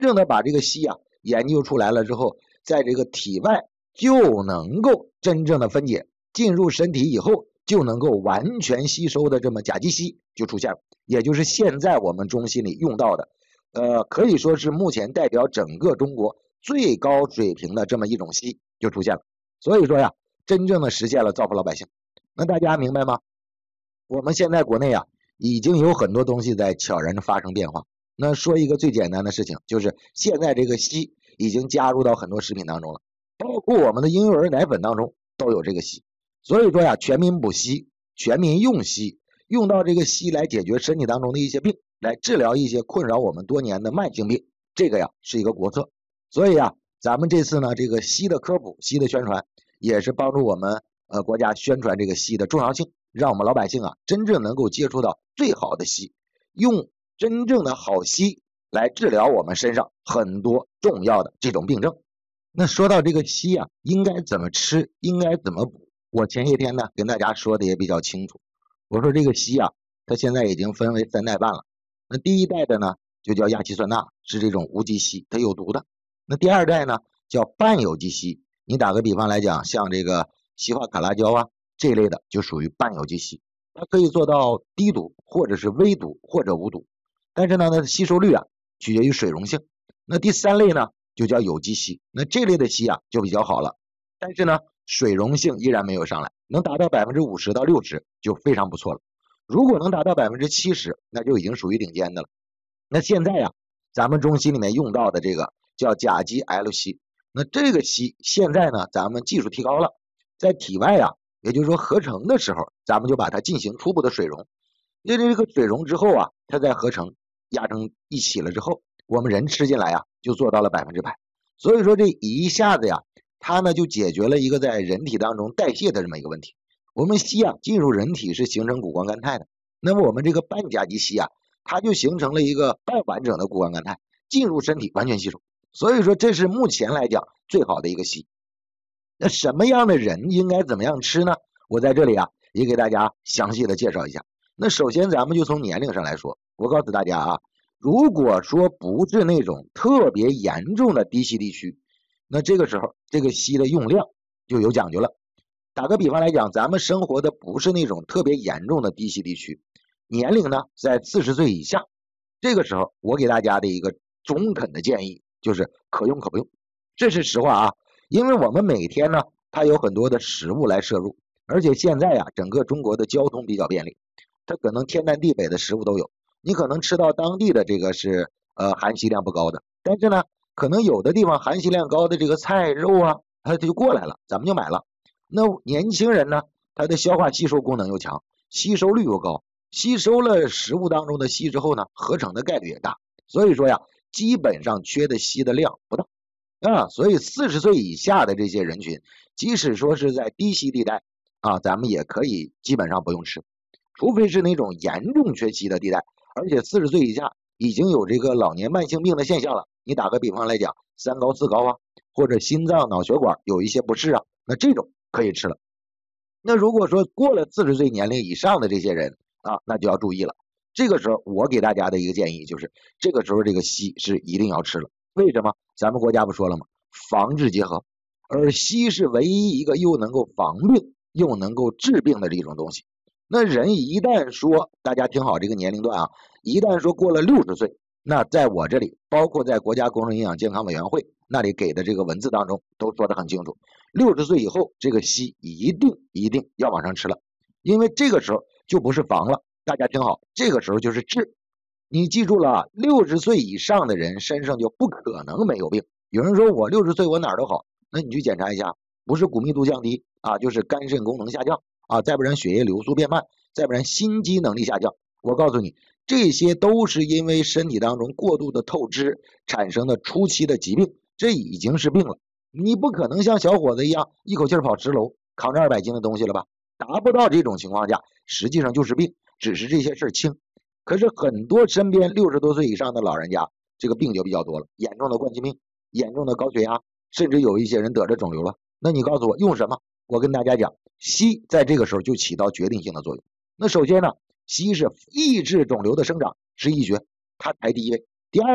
正的把这个硒研究出来了之后，在这个体外就能够真正的分解，进入身体以后就能够完全吸收的这么甲基硒就出现了，也就是现在我们中心里用到的，可以说是目前代表整个中国最高水平的这么一种硒就出现了。所以说呀，真正的实现了造福老百姓。那大家明白吗？我们现在国内已经有很多东西在悄然的发生变化。那说一个最简单的事情，就是现在这个硒已经加入到很多食品当中了，包括我们的婴幼儿奶粉当中都有这个硒。所以说呀，全民补硒，全民用硒，用到这个硒来解决身体当中的一些病，来治疗一些困扰我们多年的慢性病，这个是一个国策。所以咱们这次呢，这个硒的科普、硒的宣传，也是帮助我们国家宣传这个硒的重要性，让我们老百姓真正能够接触到最好的硒，用真正的好硒来治疗我们身上很多重要的这种病症。那说到这个硒应该怎么吃，应该怎么补，我前些天呢跟大家说的也比较清楚。我说这个硒它现在已经分为3代半了。那第一代的呢就叫亚硝酸钠，是这种无机硒，它有毒的。那第二代呢叫半有机硒，你打个比方来讲，像这个硒化卡拉胶这类的就属于半有机硒，它可以做到低毒或者是微毒或者无毒，但是呢它的吸收率取决于水溶性。那第3类呢就叫有机硒，那这类的硒就比较好了，但是呢水溶性依然没有上来，能达到50%到60%就非常不错了。如果能达到70%，那就已经属于顶尖的了。那现在咱们中心里面用到的这个叫甲基 L 硒，那这个硒现在呢咱们技术提高了，在体外也就是说合成的时候，咱们就把它进行初步的水溶。因为这个水溶之后它再合成压成一起了之后，我们人吃进来就做到了100%。所以说这一下子它呢就解决了一个在人体当中代谢的这么一个问题。我们硒进入人体是形成谷胱甘肽的，那么我们这个半甲基硒它就形成了一个半完整的谷胱甘肽，进入身体完全吸收。所以说这是目前来讲最好的一个硒。那什么样的人应该怎么样吃呢？我在这里也给大家详细的介绍一下。那首先咱们就从年龄上来说，我告诉大家如果说不是那种特别严重的低硒地区，那这个时候这个硒的用量就有讲究了。打个比方来讲，咱们生活的不是那种特别严重的低硒地区，年龄呢在40岁以下，这个时候我给大家的一个中肯的建议就是可用可不用。这是实话因为我们每天呢它有很多的食物来摄入，而且现在整个中国的交通比较便利，它可能天南地北的食物都有，你可能吃到当地的这个是含硒量不高的，但是呢可能有的地方含硒量高的这个菜肉它就过来了，咱们就买了。那年轻人呢他的消化吸收功能又强，吸收率又高，吸收了食物当中的硒之后呢合成的概率也大，所以说基本上缺的硒的量不大所以40岁以下的这些人群，即使说是在低硒地带咱们也可以基本上不用吃，除非是那种严重缺硒的地带，而且40岁以下已经有这个老年慢性病的现象了，你打个比方来讲3高4高或者心脏脑血管有一些不适那这种可以吃了。那如果说过了40岁年龄以上的这些人那就要注意了。这个时候我给大家的一个建议就是，这个时候这个硒是一定要吃了。为什么？咱们国家不说了吗？防治结合，而硒是唯一一个又能够防病又能够治病的这种东西。那人一旦说，大家听好这个年龄段一旦说过了60岁，那在我这里，包括在国家工程营养健康委员会那里给的这个文字当中都说得很清楚，60岁以后这个硒一定要往上吃了，因为这个时候就不是防了，大家听好，这个时候就是治。你记住了，60岁以上的人身上就不可能没有病。有人说我60岁我哪儿都好，那你去检查一下，不是骨密度降低就是肝肾功能下降再不然血液流速变慢，再不然心肌能力下降。我告诉你，这些都是因为身体当中过度的透支产生的初期的疾病，这已经是病了。你不可能像小伙子一样一口气跑10楼，扛着200斤的东西了吧？达不到这种情况下，实际上就是病，只是这些事轻。可是很多身边60多岁以上的老人家，这个病就比较多了，严重的冠心病，严重的高血压，甚至有一些人得着肿瘤了。那你告诉我用什么？我跟大家讲，硒在这个时候就起到决定性的作用。那首先呢，硒是抑制肿瘤的生长，是一绝，它排第一位。第二个，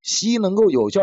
硒能够有效